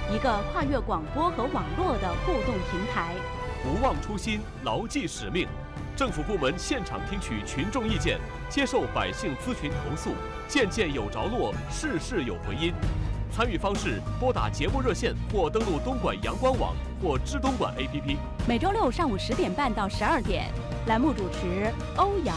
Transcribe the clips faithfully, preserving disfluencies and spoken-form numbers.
一个跨越广播和网络的互动平台。 不忘初心，牢记使命。政府部门现场听取群众意见，接受百姓咨询投诉，件件有着落，事事有回音。参与方式：拨打节目热线或登录东莞阳光网或知东莞 A P P。 每周六上午十点半到十二点，栏目主持欧阳。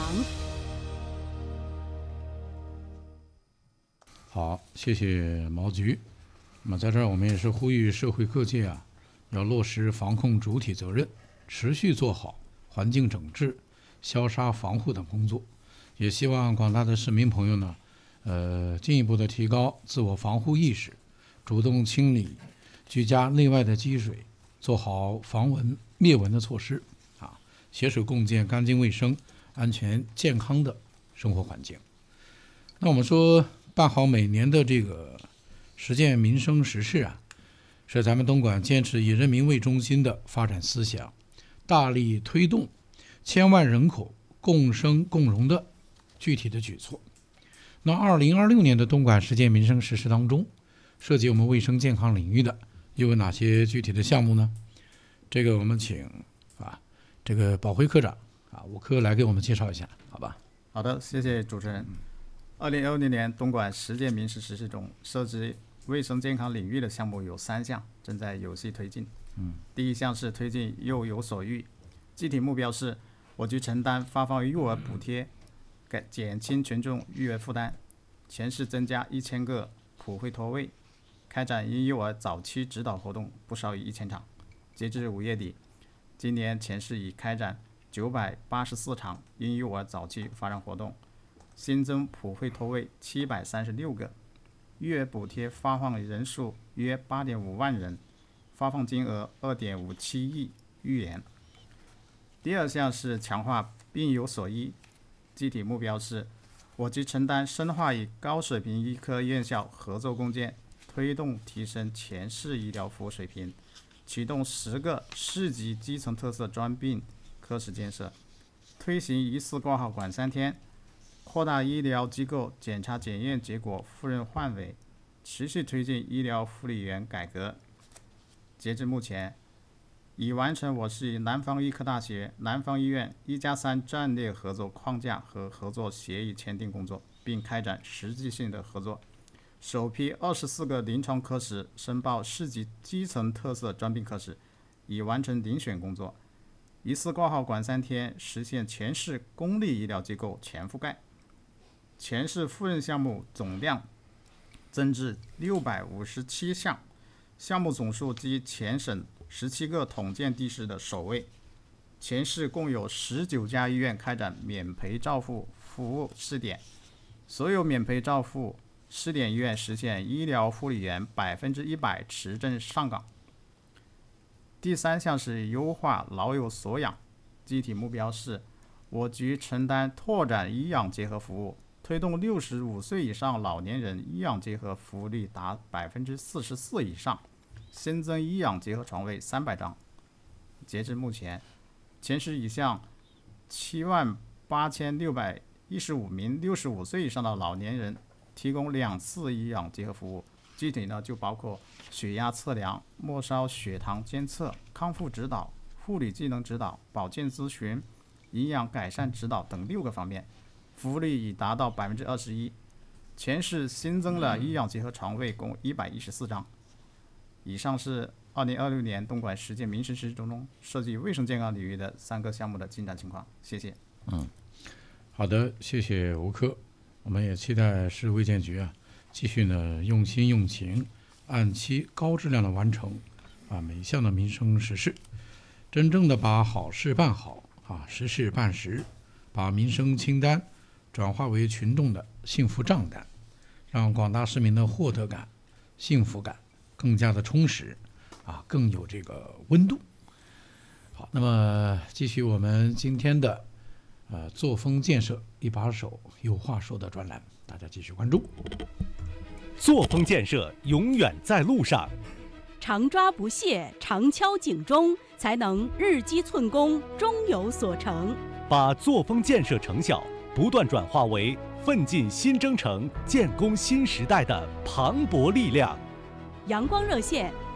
好，谢谢毛局。那么在这儿，我们也是呼吁社会各界啊，要落实防控主体责任，持续做好环境整治、消杀防护等工作。也希望广大的市民朋友呢，呃，进一步的提高自我防护意识，主动清理居家内外的积水，做好防蚊灭蚊的措施啊，携手共建干净卫生、安全健康的生活环境。那我们说，办好每年的这个实践民生实事啊，是咱们东莞坚持以人民为中心的发展思想，大力推动千万人口共生共荣的具体的举措。那二零二六年的东莞实践民生实事当中，涉及我们卫生健康领域的又有哪些具体的项目呢？这个我们请啊这个保辉科长啊吴科来给我们介绍一下，好吧？ 好的，谢谢主持人。二零二六年东莞实践民生实事中，涉及卫生健康领域的项目有三项，正在有序推进。 嗯， 第一项是推进幼有所育，具体目标是我局承担发放幼儿补贴，减轻群众育儿负担。全市增加一千个普惠托位，开展婴幼儿早期指导活动不少于一千场。截至五月底，今年全市已开展九百八十四场婴幼儿早期发展活动，新增普惠托位七百三十六个，育儿补贴发放人数约八点五万人，发放金额二点五七亿余元。第二项是强化病有所医，具体目标是我局承担深化与高水平医科院校合作共建，推动提升全市医疗服务水平，启动十个市级基层特色专病科室建设，推行一次挂号管三天，扩大医疗机构检查检验结果复认范围，持续推进医疗护理员改革。截至目前，已完成我市与南方医科大学、南方医院一加三战略合作框架和合作协议签订工作，并开展实际性的合作。首批二十四个临床科室申报市级基层特色专病科室，已完成遴选工作。一次挂号管三天，实现全市公立医疗机构全覆盖。全市复认项目总量增至六百五十七项，项目总数居全省十七个统建地市的首位。全市共有十九家医院开展免赔照护服务试点，所有免赔照护试点医院实现医疗护理员百分之一百持证上岗。第三项是优化老有所养，具体目标是我局承担拓展医养结合服务，推动六十五岁以上老年人医养结合服务率达百分之四十四以上，新增医养结合床位三百张。截至目前，全市已向七万八千六百一十五名六十五岁以上的老年人提供两次医养结合服务，具体呢就包括血压测量、末梢血糖监测、康复指导、护理技能指导、保健咨询、营养改善指导等六个方面，服务率已达到百分之二十一。全市新增了医养结合床位共一百一十四张。以上是二零二六年东莞实践民生实事中涉及卫生健康领域的三个项目的进展情况。谢谢。 嗯，好的，谢谢吴科。我们也期待市卫健局啊，继续呢用心用情，按期高质量的完成啊每一项的民生实事，真正的把好事办好啊，实事办实，把民生清单转化为群众的幸福账单，让广大市民的获得感、幸福感更加的充实啊，更有这个温度。好，那么继续我们今天的呃作风建设一把手有话说的专栏，大家继续关注。 作风建设永远在路上， 常抓不懈，常敲警钟，才能日积寸功，终有所成。 把作风建设成效不断转化为奋进新征程、建功新时代的磅礴力量。 阳光热线